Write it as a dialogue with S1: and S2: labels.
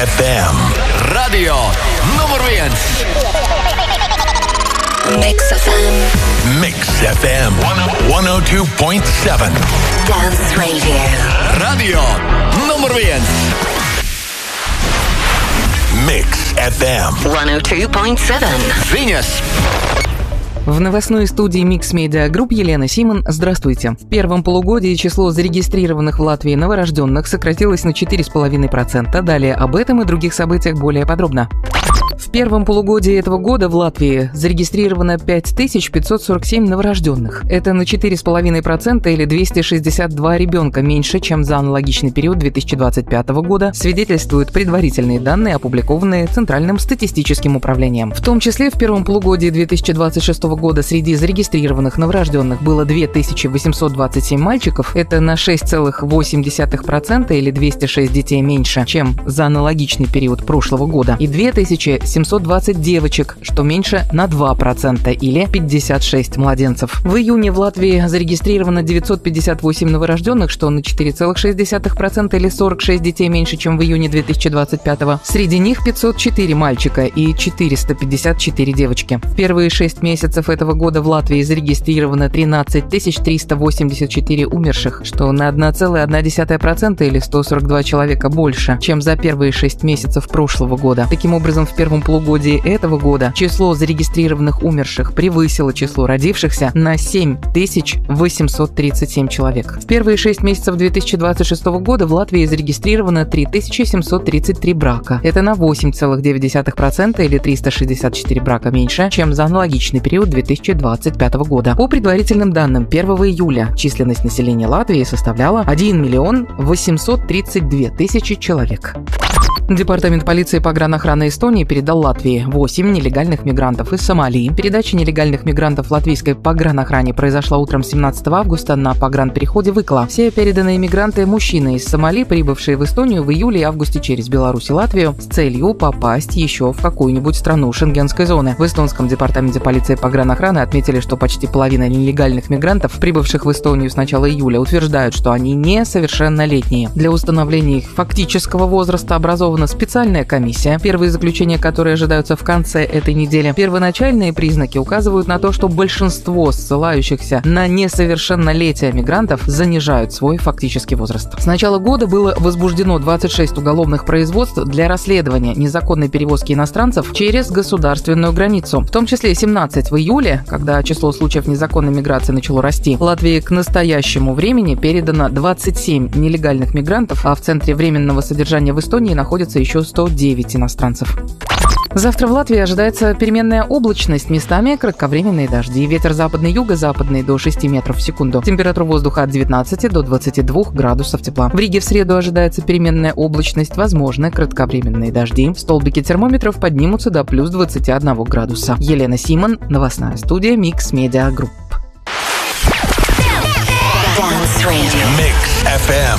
S1: FM.
S2: Radio numur 1.
S3: Mix FM.
S1: Mix FM 102.7.
S3: Dance Radio.
S2: Radio numur 1.
S1: Mix FM
S3: 102.7.
S2: Ziņas.
S4: В новостной студии Mix Media Group Елена Симон. Здравствуйте. В первом полугодии число зарегистрированных в Латвии новорожденных сократилось на 4,5%. Далее об этом и других событиях более подробно. В первом полугодии этого года в Латвии зарегистрировано 5547 новорожденных. Это на 4,5% или 262 ребенка меньше, чем за аналогичный период 2025 года, свидетельствуют предварительные данные, опубликованные Центральным статистическим управлением. В том числе в первом полугодии 2026 года среди зарегистрированных новорожденных было 2827 мальчиков. Это на 6,8% или 206 детей меньше, чем за аналогичный период прошлого года, и 2720 девочек, что меньше на 2% или 56 младенцев. В июне в Латвии зарегистрировано 958 новорожденных, что на 4,6% или 46 детей меньше, чем в июне 2025. Среди них 504 мальчика и 454 девочки. В первые 6 месяцев этого года в Латвии зарегистрировано 13 384 умерших, что на 1,1% или 142 человека больше, чем за первые 6 месяцев прошлого года. Таким образом, в первом полугодии этого года число зарегистрированных умерших превысило число родившихся на 7837 человек. В первые 6 месяцев 2026 года в Латвии зарегистрировано 3733 брака. Это на 8,9% или 364 брака меньше, чем за аналогичный период 2025 года. По предварительным данным, 1 июля численность населения Латвии составляла 1 832 000 человек. Департамент полиции погранохраны Эстонии передал Латвии 8 нелегальных мигрантов из Сомали. Передача нелегальных мигрантов латвийской погранохране произошла утром 17 августа на погранпереходе Выкла. Все переданные мигранты – мужчины из Сомали, прибывшие в Эстонию в июле и августе через Беларусь и Латвию с целью попасть еще в какую-нибудь страну шенгенской зоны. В эстонском департаменте полиции погранохраны отметили, что почти половина нелегальных мигрантов, прибывших в Эстонию с начала июля, утверждают, что они несовершеннолетние. Для установления их фактического возраста образована специальная комиссия, первые заключения которой ожидаются в конце этой недели. Первоначальные признаки указывают на то, что большинство ссылающихся на несовершеннолетие мигрантов занижают свой фактический возраст. С начала года было возбуждено 26 уголовных производств для расследования незаконной перевозки иностранцев через государственную границу, в том числе 17 в июле, когда число случаев незаконной миграции начало расти. Латвии к настоящему времени передано 27 нелегальных мигрантов, а в Центре временного содержания в Эстонии находится еще 109 иностранцев. Завтра в Латвии ожидается переменная облачность, местами кратковременные дожди. Ветер западный, юго-западный до 6 метров в секунду. Температура воздуха от 19 до 22 градусов тепла. В Риге в среду ожидается переменная облачность, возможны кратковременные дожди. Столбики термометров поднимутся до плюс 21 градуса. Елена Симон, новостная студия Mix Media Group.
S1: Mix FM